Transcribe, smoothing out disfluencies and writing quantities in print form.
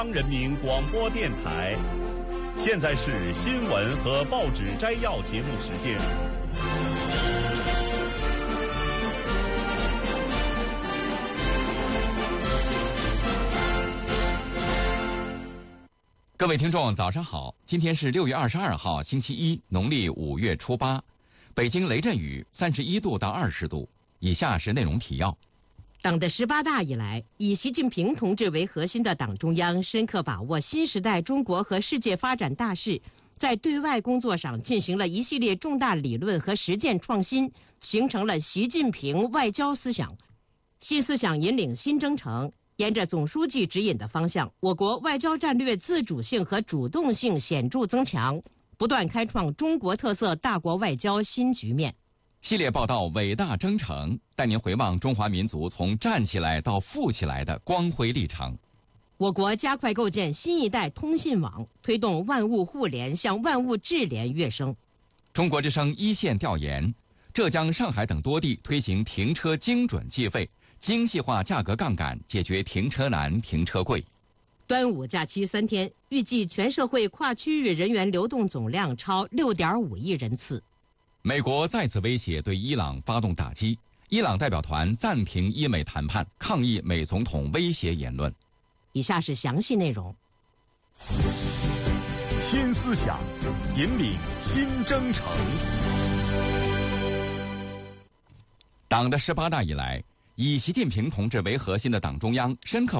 人民广播电台，现在是新闻和报纸摘要节目时间。 各位听众，早上好！今天是6月22号，星期一，农历5月初8。北京雷阵雨，31度到20度。以下是内容提要。 党的18大以来，以习近平同志为核心的党中央深刻把握新时代中国和世界发展大势，在对外工作上进行了一系列重大理论和实践创新，形成了习近平外交思想。新思想引领新征程，沿着总书记指引的方向，我国外交战略自主性和主动性显著增强，不断开创中国特色大国外交新局面。 系列报道《伟大征程》带您回望中华民族从站起来到富起来的光辉历程。 我国加快构建新一代通信网，推动万物互联向万物智联跃升。 中国之声一线调研，浙江、上海等多地推行停车精准计费，精细化价格杠杆，解决停车难、停车贵。 端午假期3天，预计全社会跨区域人员流动总量超6.5亿人次。 美国再次威胁对伊朗发动打击，伊朗代表团暂停伊美谈判，抗议美总统威胁言论。 以下是详细内容。 新思想引领新征程。 党的18大以来，以习近平同志为核心的党中央深刻